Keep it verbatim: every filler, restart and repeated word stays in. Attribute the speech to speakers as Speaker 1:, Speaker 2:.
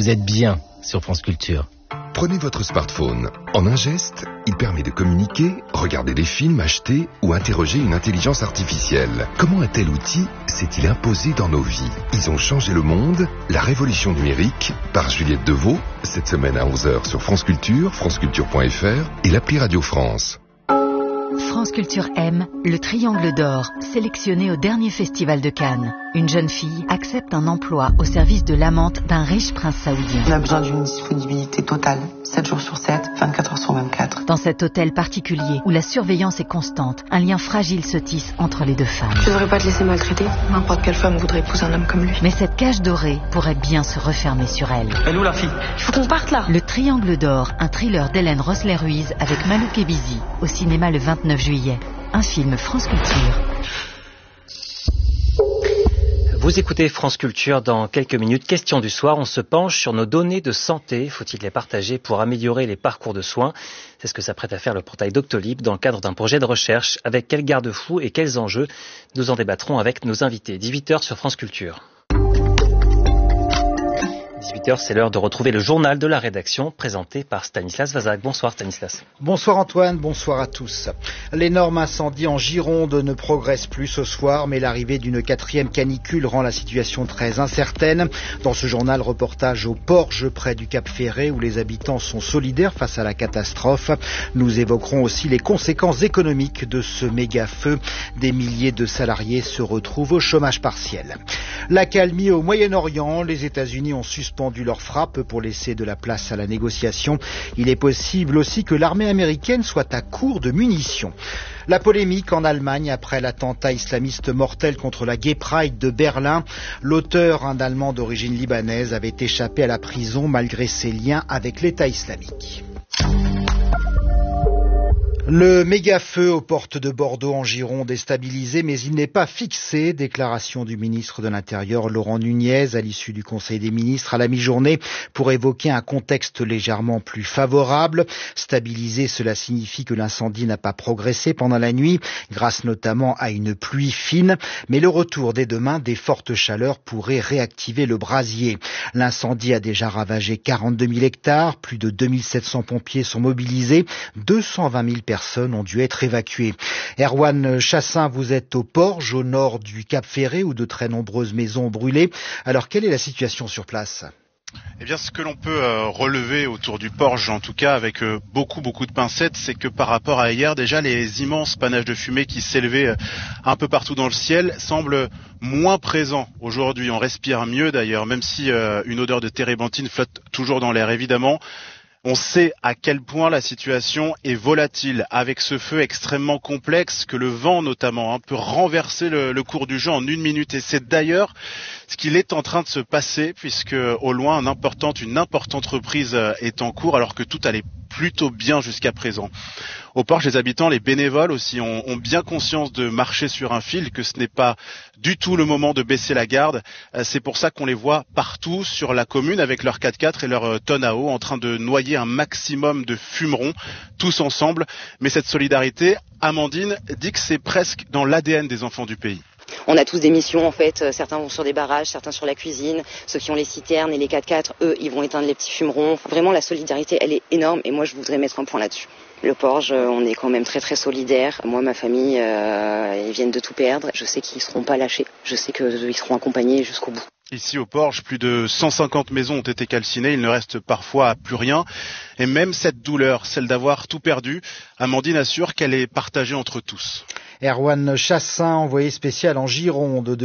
Speaker 1: Vous êtes bien sur France Culture.
Speaker 2: Prenez votre smartphone. En un geste, il permet de communiquer, regarder des films, acheter ou interroger une intelligence artificielle. Comment un tel outil s'est-il imposé dans nos vies? Ils ont changé le monde. La révolution numérique, par Juliette Deveau, cette semaine à onze heures sur France Culture, franceculture point f r et l'appli Radio France.
Speaker 3: France Culture aime le Triangle d'Or, sélectionné au dernier festival de Cannes. Une jeune fille accepte un emploi au service de l'amante d'un riche prince saoudien.
Speaker 4: On a besoin d'une disponibilité totale, sept jours sur sept, vingt-quatre heures sur vingt-quatre.
Speaker 3: Dans cet hôtel particulier où la surveillance est constante, un lien fragile se tisse entre les deux femmes.
Speaker 5: Je devrais pas te laisser maltraiter. N'importe quelle femme voudrait épouser un homme comme lui.
Speaker 3: Mais cette cage dorée pourrait bien se refermer sur elle.
Speaker 5: Elle est où la fille? Il faut qu'on parte là.
Speaker 3: Le Triangle d'Or, un thriller d'Hélène Rossler-Ruiz avec Malouk Ebizi, au cinéma le vingt-neuf juillet. Un film France Culture.
Speaker 6: Vous écoutez France Culture. Dans quelques minutes, question du soir, on se penche sur nos données de santé. Faut-il les partager pour améliorer les parcours de soins? C'est ce que s'apprête à faire le portail Doctolib dans le cadre d'un projet de recherche. Avec quels garde-fous et quels enjeux? Nous en débattrons avec nos invités. dix-huit heures sur France Culture. dix-huit heures, c'est l'heure de retrouver le journal de la rédaction présenté par Stanislas Vazak. Bonsoir Stanislas.
Speaker 7: Bonsoir Antoine, bonsoir à tous. L'énorme incendie en Gironde ne progresse plus ce soir, mais l'arrivée d'une quatrième canicule rend la situation très incertaine. Dans ce journal, reportage au Porge, près du Cap Ferré, où les habitants sont solidaires face à la catastrophe. Nous évoquerons aussi les conséquences économiques de ce méga feu. Des milliers de salariés se retrouvent au chômage partiel. L'accalmie au Moyen-Orient, les États-Unis ont suspendu leur frappe pour laisser de la place à la négociation. Il est possible aussi que l'armée américaine soit à court de munitions. La polémique en Allemagne après l'attentat islamiste mortel contre la Gay Pride de Berlin. L'auteur, un Allemand d'origine libanaise, avait échappé à la prison malgré ses liens avec l'État islamique. Le méga-feu aux portes de Bordeaux en Gironde est stabilisé, mais il n'est pas fixé. Déclaration du ministre de l'Intérieur Laurent Nunez à l'issue du Conseil des ministres à la mi-journée pour évoquer un contexte légèrement plus favorable. Stabilisé, cela signifie que l'incendie n'a pas progressé pendant la nuit, grâce notamment à une pluie fine. Mais le retour dès demain des fortes chaleurs pourrait réactiver le brasier. L'incendie a déjà ravagé quarante-deux mille hectares, plus de deux mille sept cents pompiers sont mobilisés, deux cent vingt mille personnes ont dû être évacuées. Erwan Chassin, vous êtes au Porge, au nord du Cap Ferré, où de très nombreuses maisons ont brûlé. Alors, quelle est la situation sur place ?
Speaker 8: Eh bien, ce que l'on peut euh, relever autour du Porge, en tout cas avec euh, beaucoup beaucoup de pincettes, c'est que par rapport à hier, déjà les immenses panaches de fumée qui s'élevaient euh, un peu partout dans le ciel semblent moins présents aujourd'hui. On respire mieux d'ailleurs, même si euh, une odeur de térébenthine flotte toujours dans l'air, évidemment. On sait à quel point la situation est volatile, avec ce feu extrêmement complexe que le vent notamment hein, peut renverser le, le cours du jeu en une minute. Et c'est d'ailleurs ce qu'il est en train de se passer, puisque au loin, une importante, une importante reprise est en cours, alors que tout allait plutôt bien jusqu'à présent. Au Porge, les habitants, les bénévoles aussi ont, ont bien conscience de marcher sur un fil, que ce n'est pas du tout le moment de baisser la garde. C'est pour ça qu'on les voit partout sur la commune avec leurs quatre-quatre et leurs tonnes à eau en train de noyer un maximum de fumerons, tous ensemble. Mais cette solidarité, Amandine dit que c'est presque dans l'A D N des enfants du pays.
Speaker 9: On a tous des missions en fait, certains vont sur des barrages, certains sur la cuisine, ceux qui ont les citernes et les quatre-quatre, eux, ils vont éteindre les petits fumerons. Vraiment, la solidarité, elle est énorme et moi, je voudrais mettre un point là-dessus. Le Porge, on est quand même très très solidaires. Moi, ma famille, euh, ils viennent de tout perdre. Je sais qu'ils ne seront pas lâchés, je sais qu'ils seront accompagnés jusqu'au bout.
Speaker 8: Ici au Porge, plus de cent cinquante maisons ont été calcinées, il ne reste parfois plus rien. Et même cette douleur, celle d'avoir tout perdu, Amandine assure qu'elle est partagée entre tous.
Speaker 7: Erwan Chassin, envoyé spécial en Gironde.